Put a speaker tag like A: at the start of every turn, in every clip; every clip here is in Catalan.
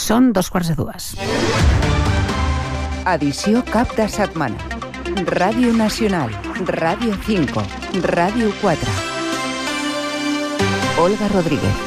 A: Són 2:15.
B: Edició cap de setmana. Ràdio Nacional, Ràdio 5, Ràdio 4. Olga Rodríguez.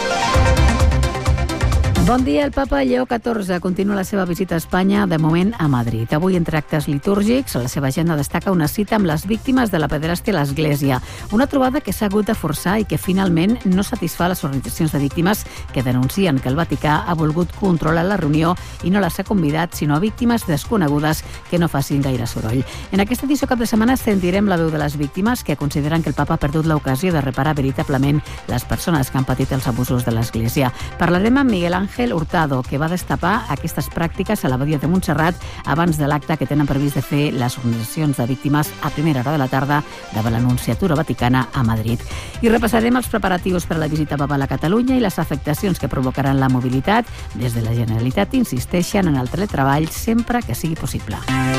A: Bon dia. El papa Lleó XIV continua la seva visita a Espanya, de moment a Madrid. Avui, entre actes litúrgics, la seva agenda destaca una cita amb les víctimes de la pederàstia a l'Església. Una trobada que s'ha hagut de forçar i que finalment no satisfà les organitzacions de víctimes que denuncien que el Vaticà ha volgut controlar la reunió i no les ha convidat, sinó a víctimes desconegudes que no facin gaire soroll. En aquesta edició cap de setmana sentirem la veu de les víctimes que consideren que el papa ha perdut l'ocasió de reparar veritablement les persones que han patit els abusos de l'Església. Parlarem amb Miguel Ángel Hurtado, que va destapar aquestes pràctiques a l'abadia de Montserrat abans de l'acte que tenen previst de fer les organitzacions de víctimes a primera hora de la tarda davant la Nunciatura Vaticana a Madrid. I repassarem els preparatius per a la visita papal a Catalunya i les afectacions que provocaran la mobilitat. Des de la Generalitat insisteixen en el teletreball sempre que sigui possible.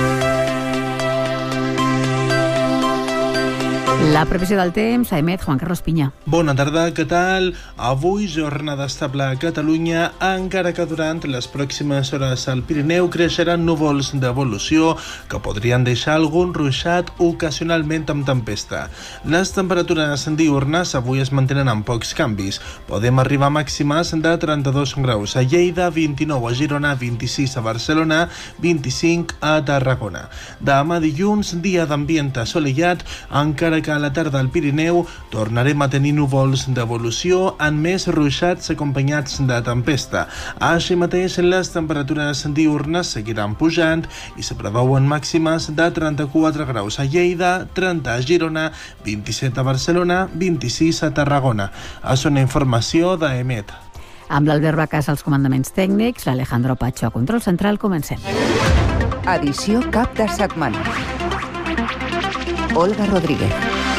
A: La previsió del temps, a emet Juan Carlos Piña.
C: Bona tarda, què tal? Avui jornada estable a Catalunya, encara que durant les pròximes hores al Pirineu creixeran núvols d'evolució que podrien deixar algun ruixat ocasionalment amb tempesta. Les temperatures diürnes avui es mantenen amb pocs canvis. Podem arribar a màximes de 32 graus a Lleida, 29 a Girona, 26 a Barcelona, 25 a Tarragona. Demà dilluns, dia d'ambient assolellat, encara que a la tarda al Pirineu tornarem a tenir núvols d'evolució amb més ruixats acompanyats de tempesta. Així mateix, les temperatures diürnes seguiran pujant i se preveuen màximes de 34 graus a Lleida, 30 a Girona, 27 a Barcelona, 26 a Tarragona. És una informació d'EMET.
A: Amb l'Albert Bacàs als comandaments tècnics, l'Alejandro Pacho a control central, comencem.
B: Edició cap de setmana. Olga Rodríguez.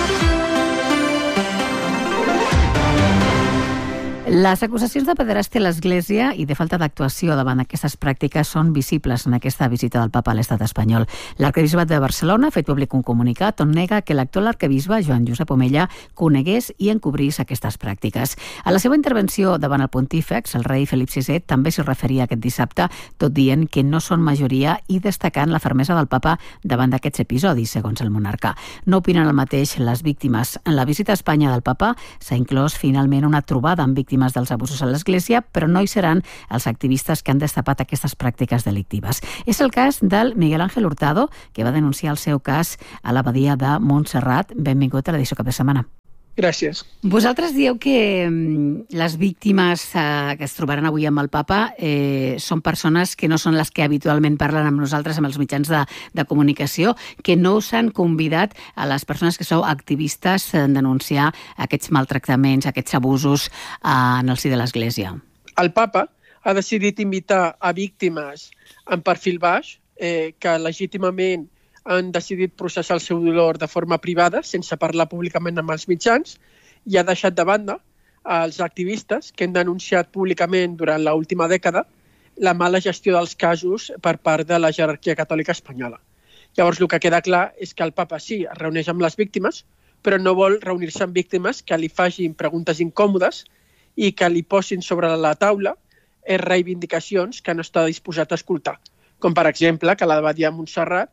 A: Les acusacions de pederàstia a l'Església i de falta d'actuació davant aquestes pràctiques són visibles en aquesta visita del papa a l'estat espanyol. L'arquebisbat de Barcelona ha fet públic un comunicat on nega que l'actual arquebisbe, Joan Josep Omella, conegués i encobrís aquestes pràctiques. A la seva intervenció davant el pontífex, el rei Felip VI també s'hi referia aquest dissabte, tot dient que no són majoria i destacant la fermesa del papa davant d'aquests episodis, segons el monarca. No opinen el mateix les víctimes. En la visita a Espanya del papa s'ha inclòs finalment una trobada amb víctimes dels abusos a l'Església, però no hi seran els activistes que han destapat aquestes pràctiques delictives. És el cas del Miguel Ángel Hurtado, que va denunciar el seu cas a l'abadia de Montserrat. Benvingut a l'edició cap de setmana.
D: Gràcies.
A: Vosaltres dieu que les víctimes que es trobaran avui amb el papa són persones que no són les que habitualment parlen amb nosaltres, amb els mitjans de comunicació, que no us han convidat a les persones que sou activistes en denunciar aquests maltractaments, aquests abusos en el si de l'Església.
D: El papa ha decidit invitar a víctimes en perfil baix que legítimament han decidit processar el seu dolor de forma privada, sense parlar públicament amb els mitjans, i ha deixat de banda els activistes que han denunciat públicament durant l'última dècada la mala gestió dels casos per part de la jerarquia catòlica espanyola. Llavors, el que queda clar és que el papa sí es reuneix amb les víctimes, però no vol reunir-se amb víctimes que li facin preguntes incòmodes i que li posin sobre la taula reivindicacions que no està disposat a escoltar, com per exemple que l'abadia de Montserrat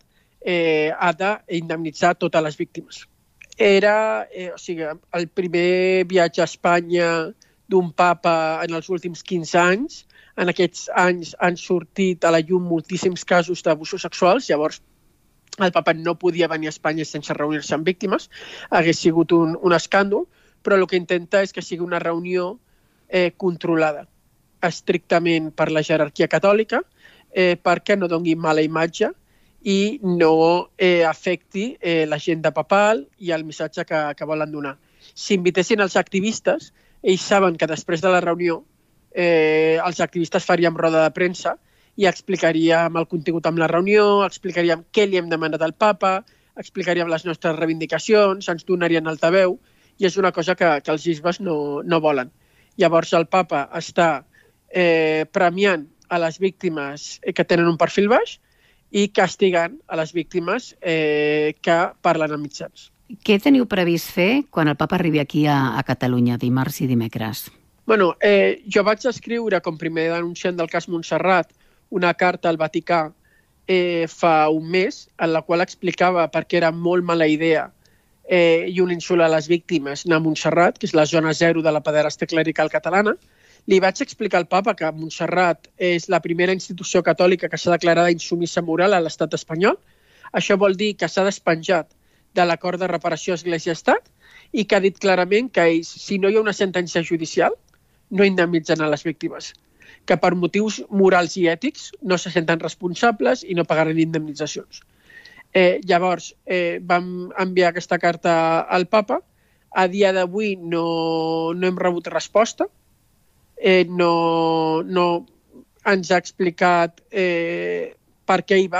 D: ha d'indemnitzar totes les víctimes. Era el primer viatge a Espanya d'un papa en els últims 15 anys. En aquests anys han sortit a la llum moltíssims casos d'abusos sexuals, llavors el papa no podia venir a Espanya sense reunir-se amb víctimes, hagués sigut un escàndol, però el que intenta és que sigui una reunió controlada estrictament per la jerarquia catòlica, perquè no doni mala imatge i no afecti l'agenda papal i el missatge que volen donar. Si invitessin els activistes, ells saben que després de la reunió els activistes faríem roda de premsa i explicaríem el contingut amb la reunió, explicaríem què li hem demanat al papa, explicaríem les nostres reivindicacions, ens donarien altaveu, i és una cosa que els bisbes no volen. Llavors el papa està premiant a les víctimes que tenen un perfil baix i castigant a les víctimes que parlen a mitjans.
A: Què teniu previst fer quan el papa arribi aquí a Catalunya, dimarts i dimecres?
D: Jo vaig escriure, com primer denunciant del cas Montserrat, una carta al Vaticà fa un mes, en la qual explicava per què era molt mala idea i un insult a les víctimes anar a Montserrat, que és la zona zero de la pederàstia clerical catalana. Li vaig explicar al papa que Montserrat és la primera institució catòlica que s'ha declarat insubmisa moral a l'estat espanyol. Això vol dir que s'ha despenjat de l'acord de reparació Església-Estat i que ha dit clarament que ells, si no hi ha una sentència judicial, no indemnitzen a les víctimes, que per motius morals i ètics no se senten responsables i no pagaran indemnitzacions. Llavors, vam enviar aquesta carta al papa. A dia d'avui no hem rebut resposta. No ens ha explicat per què hi va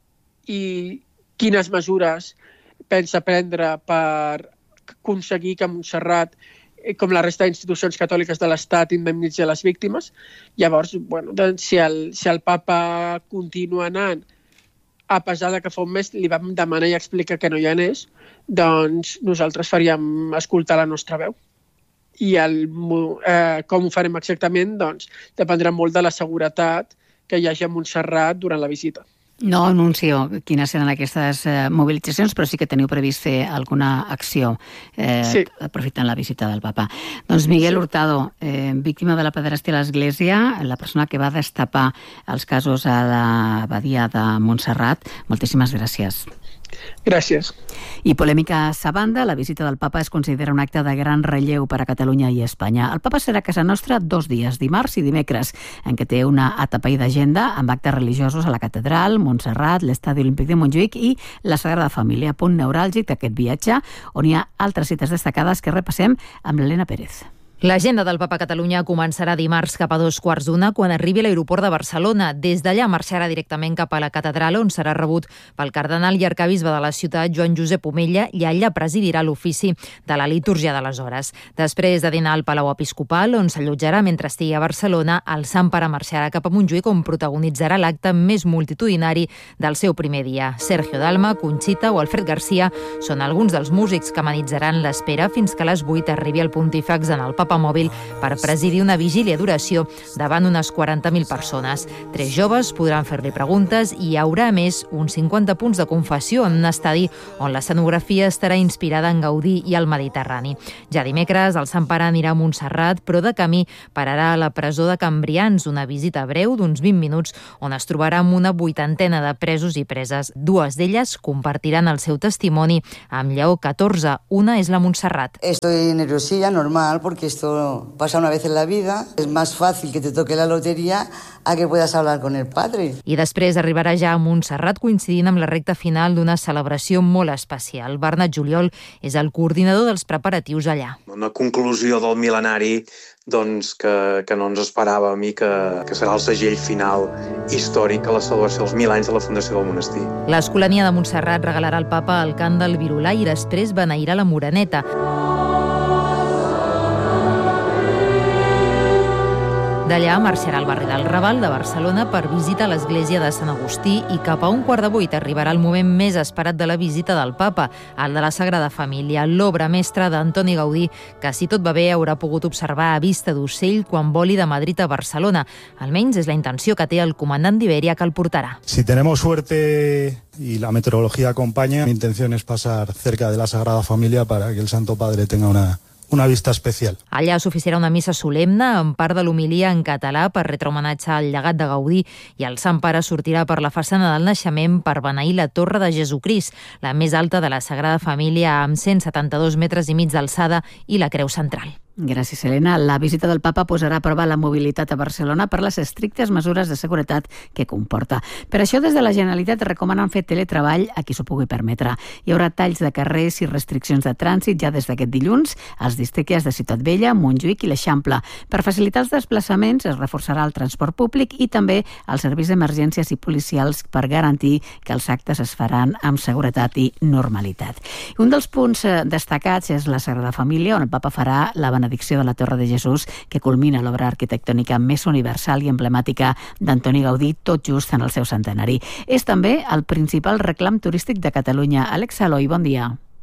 D: i quines mesures pensa prendre per aconseguir que Montserrat, com la resta d'institucions catòliques de l'Estat, indemnitzi a les víctimes. Llavors, si el papa continua anant, a pesar que fa un mes li vam demanar i explicar que no hi anés, doncs nosaltres faríem escoltar la nostra veu. I com ho farem exactament, doncs, dependrà molt de la seguretat que hi hagi a Montserrat durant la visita.
A: No anuncio quines seran aquestes mobilitzacions, però sí que teniu previst fer alguna acció aprofitant la visita del papa. Doncs Miguel Hurtado, víctima de la pederàstia a l'Església, la persona que va destapar els casos a l'abadia de Montserrat, moltíssimes gràcies.
D: Gràcies.
A: I polèmica a banda, la visita del papa es considera un acte de gran relleu per a Catalunya i Espanya. El papa serà a casa nostra 2 dies, dimarts i dimecres, en què té una atapeïda agenda amb actes religiosos a la catedral, Montserrat, l'Estadi Olímpic de Montjuïc i la Sagrada Família, punt neuràlgic d'aquest viatge, on hi ha altres cites destacades que repassem amb l'Helena Pérez.
E: L'agenda del Papa a Catalunya començarà dimarts cap a 2:15 quan arribi a l'aeroport de Barcelona. Des d'allà marxarà directament cap a la catedral, on serà rebut pel cardenal i arcabisbe de la ciutat, Joan Josep Omella, i allà presidirà l'ofici de la litúrgia de les hores. Després de dinar al Palau Episcopal, on s'allotjarà mentre estigui a Barcelona, el Sant Pare marxarà cap a Montjuïc, on protagonitzarà l'acte més multitudinari del seu primer dia. Sergio Dalma, Conxita o Alfred Garcia són alguns dels músics que amenitzaran l'espera fins que a les 8 arribi el pontífex en el Papa Mòbil per presidir una vigília d'oració davant unes 40.000 persones. 3 joves podran fer-li preguntes i hi haurà, a més, uns 50 punts de confessió en un estadi on l'escenografia estarà inspirada en Gaudí i el Mediterrani. Ja dimecres, el Sant Pare anirà a Montserrat, però de camí pararà a la presó de Cambrians, una visita breu d'uns 20 minuts on es trobarà amb una 80ena de presos i preses. 2 d'elles compartiran el seu testimoni amb Lleó XIV. Una és la Montserrat.
F: Estoy nerviosilla, normal, porque esto pasa una vez en la vida. Es más fácil que te toque la lotería a que puedas hablar con el padre.
E: I després arribarà ja a Montserrat coincidint amb la recta final d'una celebració molt especial. Bernat Juliol és el coordinador dels preparatius allà.
G: Una conclusió del mil·lenari doncs, que no ens esperàvem i que serà el segell final històric a la celebració dels 1000 anys de la fundació del monestir.
E: L'Escolania de Montserrat regalarà al papa el cant del Virolà i després beneirà la Moreneta. D'allà marxarà al barri del Raval de Barcelona per visita a l'església de Sant Agustí i cap a 7:15 arribarà el moment més esperat de la visita del papa, el de la Sagrada Família, l'obra mestra d'Antoni Gaudí, que si tot va bé haurà pogut observar a vista d'ocell quan voli de Madrid a Barcelona. Almenys és la intenció que té el comandant d'Iberia, que el portarà.
H: Si tenemos suerte y la meteorología acompaña, mi intención es pasar cerca de la Sagrada Familia para que el Santo Padre tenga una vista especial.
E: Allà s'oficiarà una missa solemne amb part de l'homilia en català per retre homenatge al llegat de Gaudí i el Sant Pare sortirà per la façana del naixement per beneir la Torre de Jesucrist, la més alta de la Sagrada Família, amb 172 metres i mig d'alçada i la creu central.
A: Gràcies, Helena. La visita del papa posarà a prova la mobilitat a Barcelona per les estrictes mesures de seguretat que comporta. Per això, des de la Generalitat recomanen fer teletreball a qui s'ho pugui permetre. Hi haurà talls de carrers i restriccions de trànsit ja des d'aquest dilluns als districtes de Ciutat Vella, Montjuïc i l'Eixample. Per facilitar els desplaçaments es reforçarà el transport públic i també els serveis d'emergències i policials per garantir que els actes es faran amb seguretat i normalitat. Un dels punts destacats és la Sagrada Família, on el papa farà la benedicció de la Torre de Jesús, que culmina l'obra arquitectònica més universal i emblemàtica d'Antoni Gaudí, tot just en el seu centenari. És també el principal reclam turístic de Catalunya. Àlex Saloi, bon dia.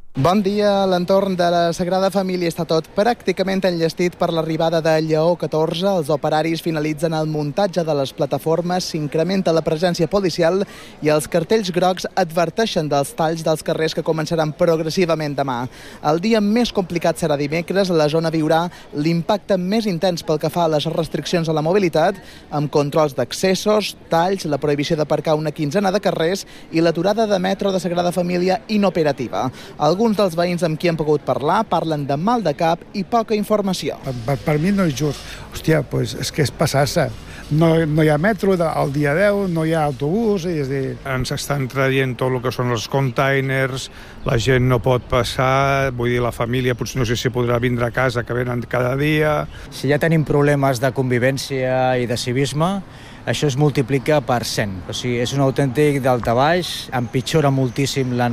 I: Bon dia. L'entorn de la Sagrada Família està tot pràcticament enllestit per l'arribada de Lleó XIV. Els operaris finalitzen el muntatge de les plataformes, s'incrementa la presència policial i els cartells grocs adverteixen dels talls dels carrers que començaran progressivament demà. El dia més complicat serà dimecres. La zona viurà l'impacte més intens pel que fa a les restriccions a la mobilitat, amb controls d'accessos, talls, la prohibició d'aparcar una quinzena de carrers i l'aturada de metro de Sagrada Família inoperativa. Alguns dels veïns amb qui hem pogut parlar parlen de mal de cap i poca informació.
J: Per mi no és just. Hòstia, pues és que és passar-se. No hi ha metro al dia 10, no hi ha autobús, és dir...
K: Ens estan traient tot el que són els containers, la gent no pot passar, vull dir, la família potser no sé si podrà vindre a casa, que venen cada dia...
L: Si ja tenim problemes de convivència i de civisme, això es multiplica per 100. O sigui, és un autèntic daltabaix, empitjora moltíssim el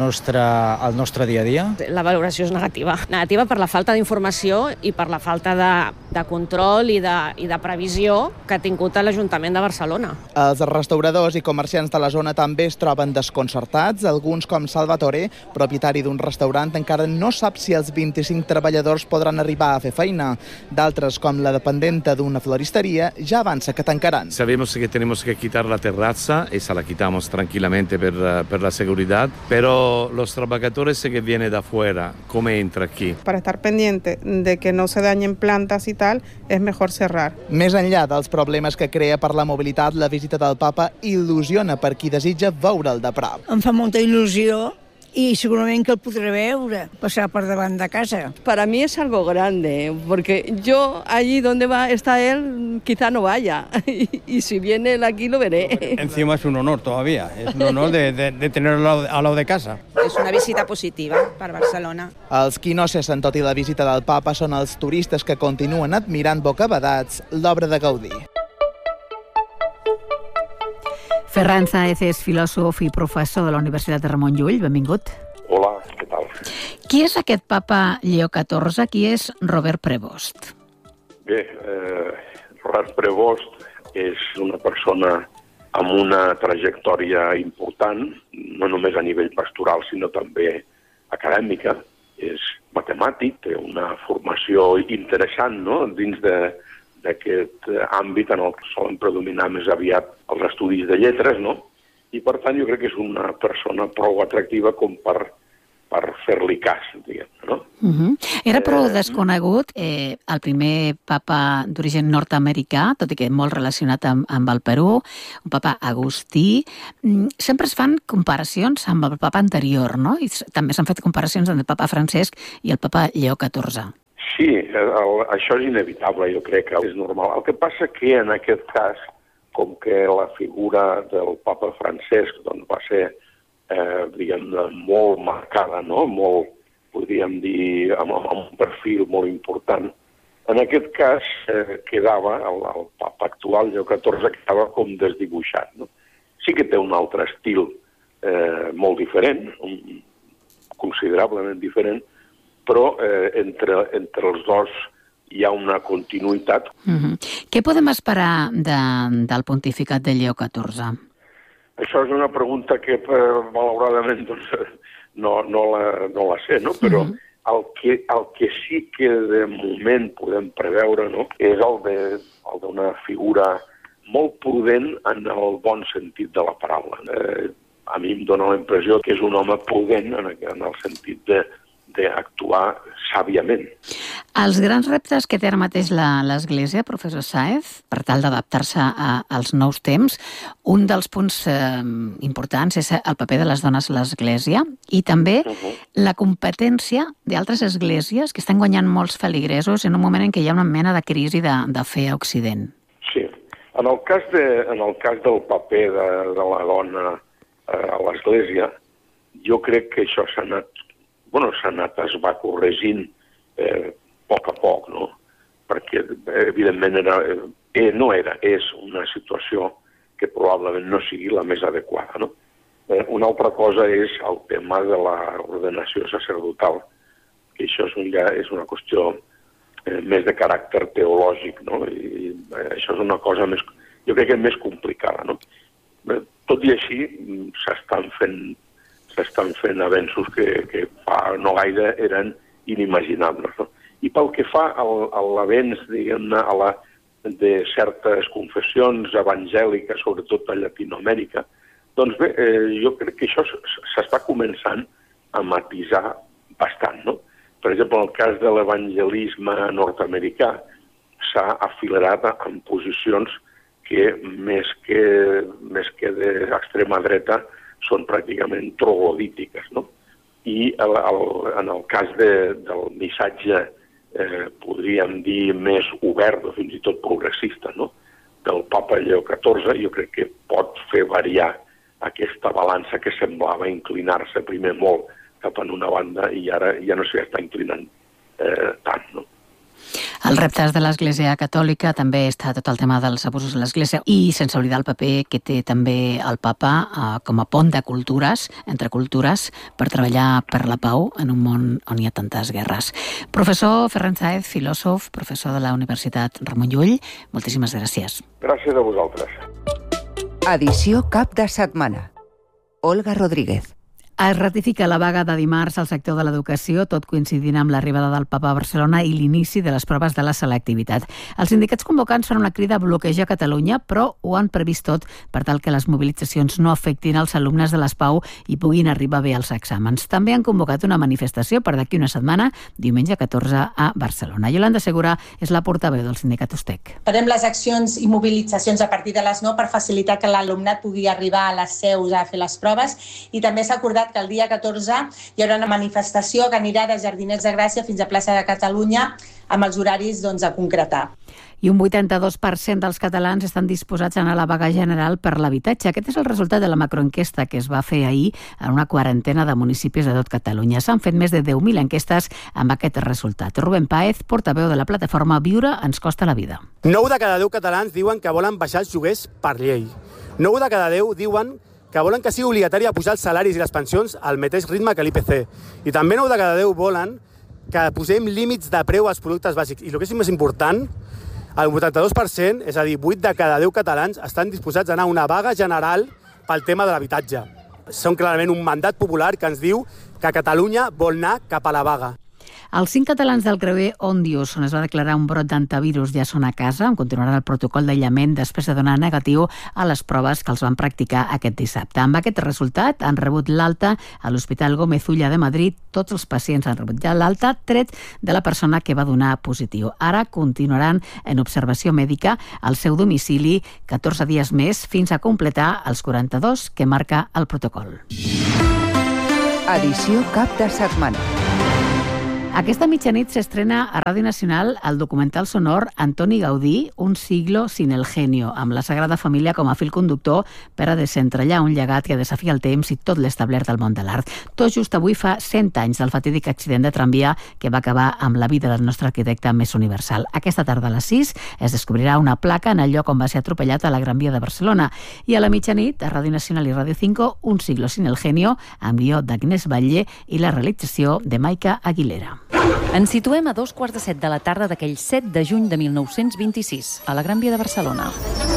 L: nostre dia a dia.
M: La valoració és negativa. Negativa per la falta d'informació i per la falta de control i de previsió que ha tingut l'Ajuntament de Barcelona.
I: Els restauradors i comerciants de la zona també es troben desconcertats. Alguns, com Salvatore, propietari d'un restaurant, encara no sap si els 25 treballadors podran arribar a fer feina. D'altres, com la dependenta d'una floristeria, ja avança que tancaran.
N: Sabemos que tenemos que quitar la terraza, esa la quitamos tranquilamente per la seguridad, pero los trabajadores que vienen de afuera, ¿cómo entra aquí?
O: Para estar pendiente de que no se dañen plantas y tal, es mejor cerrar.
I: Més enllà dels problemes que crea per la mobilitat, la visita del papa il·lusiona per qui desitja veure'l de prop.
P: Em fa molta il·lusió y seguramente que el podré ver, pasar por davant de casa.
Q: Para mí es algo grande, porque yo allí donde está él, quizá no vaya, y si viene él aquí lo veré.
R: Encima es un honor todavía, es un honor de tenerlo al lado de casa.
S: És una visita positiva per Barcelona.
I: Els qui no cessen tot i la visita del papa són els turistes que continuen admirant bocabadats l'obra de Gaudí.
A: Ferran Sáez és filòsof i professor de la Universitat de Ramon Llull. Benvingut.
T: Hola, què tal?
A: Qui és aquest papa Lleó XIV? Qui és Robert Prevost?
T: Bé, Robert Prevost és una persona amb una trajectòria important, no només a nivell pastoral, sinó també acadèmica. És matemàtic, té una formació interessant, no?, dins d'aquest àmbit en el que solen predominar més aviat els estudis de lletres, no? I, per tant, jo crec que és una persona prou atractiva com per fer-li cas, diguem-ne, no?
A: Era prou desconegut el primer papa d'origen nord-americà, tot i que molt relacionat amb el Perú, un papa Agustí. Sempre es fan comparacions amb el papa anterior, no? I també s'han fet comparacions amb el papa Francesc i el papa Lleó XIV.
T: Sí, això és inevitable, jo crec que és normal. El que passa que en aquest cas, com que la figura del papa Francesc doncs, va ser, diguem-ne, molt marcada, no? Molt, podríem dir, amb un perfil molt important. En aquest cas quedava, el papa actual, Lleó XIV, quedava com desdibuixat, no? Sí que té un altre estil molt diferent, considerablement diferent, però entre els dos hi ha una continuïtat.
A: Què podem esperar del pontificat de Lleó XIV?
T: Això és una pregunta que, malauradament, doncs, no la sé, no? Però el que sí que de moment podem preveure, no?, és el d'una figura molt prudent en el bon sentit de la paraula. A mi em dóna la impressió que és un home prudent en el sentit d'actuar sàviament.
A: Els grans reptes que té ara mateix l'Església, professor Sáez, per tal d'adaptar-se als nous temps, un dels punts importants és el paper de les dones a l'Església i també la competència d'altres esglésies que estan guanyant molts feligresos en un moment en què hi ha una mena de crisi de fe a Occident.
T: Sí. En el cas del paper de la dona a l'Església, jo crec que això es va corregint a poc a poc, no? Perquè, evidentment, és una situació que probablement no sigui la més adequada, no? Una altra cosa és el tema de l'ordenació sacerdotal, que això és una qüestió més de caràcter teològic, no? I això és una cosa més, jo crec que més complicada, no? Tot i així, s'estan fent avenços que fa no gaire eren inimaginables. No? I pel que fa a l'avenç, diguem-ne, de certes confessions evangèliques, sobretot a Llatinoamèrica, doncs bé, jo crec que això s'està començant a matisar bastant, no? Per exemple, en el cas de l'evangelisme nord-americà, s'ha afilerat en posicions que més que d'extrema dreta són pràcticament troglodítiques, no? I en el cas del missatge, podríem dir, més obert o fins i tot progressista, no? Del papa Lleó XIV, jo crec que pot fer variar aquesta balança que semblava inclinar-se primer molt cap en una banda i ara ja no s'hi està inclinant tant, no?
A: Els reptes de l'Església Catòlica també està tot el tema dels abusos de l'Església i sense oblidar el paper que té també el papa com a pont de cultures, entre cultures, per treballar per la pau en un món on hi ha tantes guerres. Professor Ferran Sáez, filòsof, professor de la Universitat Ramon Llull, moltíssimes gràcies.
T: Gràcies a vosaltres.
B: Edició cap de setmana. Olga Rodríguez.
A: Es ratifica la vaga de dimarts al sector de l'educació, tot coincidint amb l'arribada del papa a Barcelona i l'inici de les proves de la selectivitat. Els sindicats convocants fan una crida a bloquejar Catalunya, però ho han previst tot per tal que les mobilitzacions no afectin els alumnes de l'ESPAU i puguin arribar bé als exàmens. També han convocat una manifestació per d'aquí una setmana, diumenge 14, a Barcelona. Yolanda Segura és la portaveu del sindicat USTEC.
U: Farem les accions i mobilitzacions a partir de les 9 per facilitar que l'alumnat pugui arribar a les seus a fer les proves i també s'ha acordat que el dia 14 hi haurà una manifestació que anirà de Jardiners de Gràcia fins a Plaça de Catalunya amb els horaris a concretar.
A: I un 82% dels catalans estan disposats a anar a la vaga general per l'habitatge. Aquest és el resultat de la macroenquesta que es va fer ahir en una quarantena de municipis de tot Catalunya. S'han fet més de 10.000 enquestes amb aquest resultat. Rubén Páez, portaveu de la plataforma Viure ens costa la vida.
V: 9 de cada 10 catalans diuen que volen baixar els lloguers per llei. 9 de cada 10 diuen que volen que sigui obligatori pujar els salaris i les pensions al mateix ritme que l'IPC. I també 9 de cada 10 volen que posem límits de preu als productes bàsics. I el que és més important, el 82%, és a dir, 8 de cada 10 catalans, estan disposats a anar a una vaga general pel tema de l'habitatge. Són clarament un mandat popular que ens diu que Catalunya vol anar cap a la vaga.
A: Els 5 catalans del creuer Òndius, on es va declarar un brot d'antivirus, ja són a casa, on continuaran el protocol d'aïllament després de donar negatiu a les proves que els van practicar aquest dissabte. Amb aquest resultat han rebut l'alta a l'Hospital Gómez Ulla de Madrid. Tots els pacients han rebut ja l'alta, tret de la persona que va donar positiu. Ara continuaran en observació mèdica al seu domicili 14 dies més fins a completar els 42 que marca el protocol.
B: Edició cap de setmana.
A: Aquesta mitjanit s'estrena a Ràdio Nacional el documental sonor Antoni Gaudí, Un siglo sin el genio, amb la Sagrada Família com a fil conductor per a desentrellar un llegat que desafia el temps i tot l'establert del món de l'art. Tot just avui fa 100 anys del fatídic accident de tramvia que va acabar amb la vida del nostre arquitecte més universal. Aquesta tarda a les 6 es descobrirà una placa en el lloc on va ser atropellat a la Gran Via de Barcelona. I a la mitjanit, a Ràdio Nacional i Ràdio 5, Un siglo sin el genio, amb guió d'Agnès Batlle i la realització de Maica Aguilera.
W: Ens situem a 2:15 de la tarda d'aquell 7 de juny de 1926, a la Gran Via de Barcelona.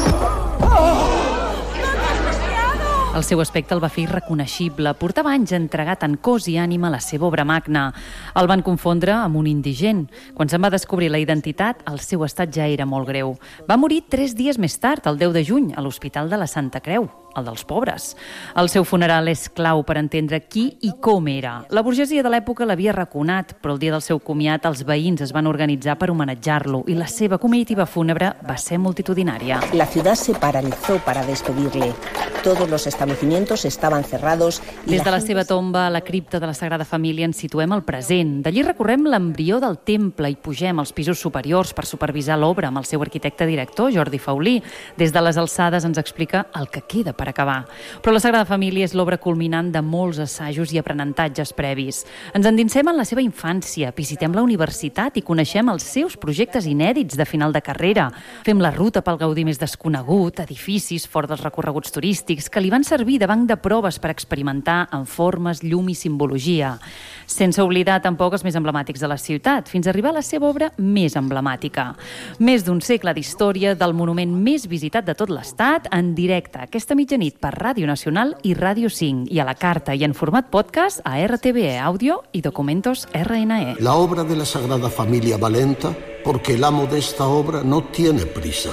W: El seu aspecte el va fer irreconeixible. Portava anys entregat en cos i ànima a la seva obra magna. El van confondre amb un indigent. Quan se'n va descobrir la identitat, el seu estat ja era molt greu. Va morir 3 dies més tard, el 10 de juny, a l'Hospital de la Santa Creu, el dels pobres. El seu funeral és clau per entendre qui i com era. La burgesia de l'època l'havia raconat, però el dia del seu comiat els veïns es van organitzar per homenatjar-lo i la seva comitiva fúnebre va ser multitudinària.
X: La ciudad se paralizó para despedirle. Todos los establecimientos estaban cerrados.
W: Des de la seva tomba a la cripta de la Sagrada Família ens situem al present. D'allí recorrem l'embrió del temple i pugem als pisos superiors per supervisar l'obra amb el seu arquitecte director, Jordi Faulí. Des de les alçades ens explica el que queda per acabar. Però la Sagrada Família és l'obra culminant de molts assajos i aprenentatges previs. Ens endinsem en la seva infància, visitem la universitat i coneixem els seus projectes inèdits de final de carrera. Fem la ruta pel Gaudí més desconegut, edificis fora dels recorreguts turístics, artístics que li van servir de banc de proves per experimentar amb formes, llum i simbologia. Sense oblidar tampoc els més emblemàtics de la ciutat, fins a arribar a la seva obra més emblemàtica. Més d'un segle d'història del monument més visitat de tot l'Estat, en directe aquesta mitjanit per Ràdio Nacional i Ràdio 5, i a la carta i en format podcast a RTVE Audio y Documentos RNE.
C: La obra de la Sagrada Familia va lenta porque el amo de esta obra no tiene prisa.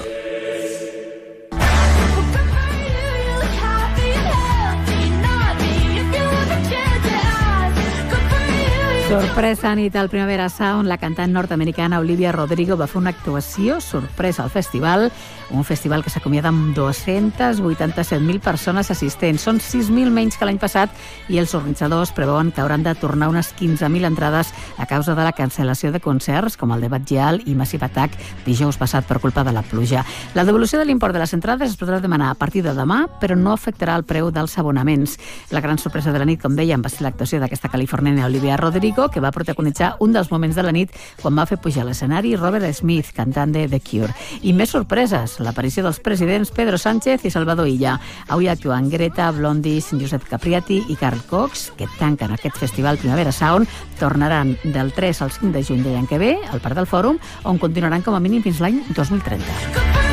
A: Sorpresa nit al Primavera Sound, la cantant nord-americana Olivia Rodrigo va fer una actuació sorpresa al festival, un festival que s'acomiada amb 287.000 persones assistents. Són 6.000 menys que l'any passat i els organitzadors preveuen que hauran de tornar unes 15.000 entrades a causa de la cancel·lació de concerts com el de Batgial i Massive Attack dijous passat per culpa de la pluja. La devolució de l'import de les entrades es podrà demanar a partir de demà, però no afectarà el preu dels abonaments. La gran sorpresa de la nit, com dèiem, va ser l'actuació d'aquesta californiana Olivia Rodrigo, que va protagonitzar un dels moments de la nit quan va fer pujar a l'escenari Robert Smith, cantant de The Cure. I més sorpreses, l'aparició dels presidents Pedro Sánchez i Salvador Illa. Avui actuen Greta, Blondie, Josep Capriati i Carl Cox, que tanquen aquest festival Primavera Sound. Tornaran del 3 al 5 de juny de l'any que ve al Parc del Fòrum, on continuaran com a mínim fins l'any 2030.